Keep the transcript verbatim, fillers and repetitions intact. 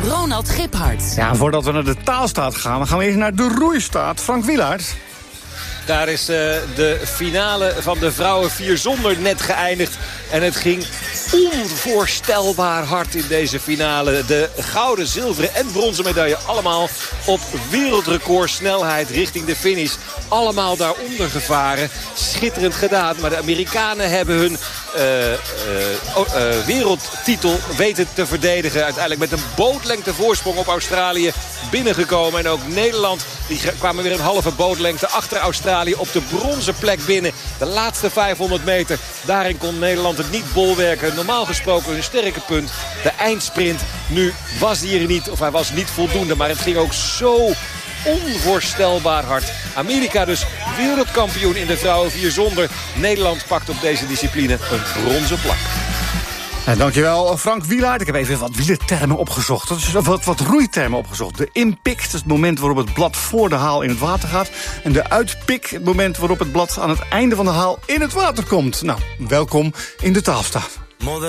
Ronald Giphart. Ja, voordat we naar de taalstaat gaan, dan gaan we eerst naar de roeistaat. Frank Wielaert. Daar is uh, de finale van de vrouwen vier zonder net geëindigd. En het ging onvoorstelbaar hard in deze finale. De gouden, zilveren en bronzen medaille allemaal op wereldrecord snelheid richting de finish. Allemaal daaronder gevaren. Schitterend gedaan. Maar de Amerikanen hebben hun uh, uh, uh, wereldtitel weten te verdedigen. Uiteindelijk met een bootlengte voorsprong op Australië binnengekomen. En ook Nederland, die kwamen weer een halve bootlengte achter Australië op de bronzen plek binnen. De laatste vijfhonderd meter. Daarin kon Nederland het niet bolwerken. Normaal gesproken hun sterke punt. De eindsprint. Nu was die er niet. Of hij was niet voldoende. Maar het ging ook zo onvoorstelbaar hard. Amerika dus wereldkampioen in de vrouwen vier zonder. Nederland pakt op deze discipline een bronzen plak. Ja, dankjewel Frank Wielaert. Ik heb even wat wielertermen opgezocht. Dus wat, wat roeitermen opgezocht. De inpik, dat is het moment waarop het blad voor de haal in het water gaat. En de uitpik, het moment waarop het blad aan het einde van de haal in het water komt. Nou, welkom in de taalstaat.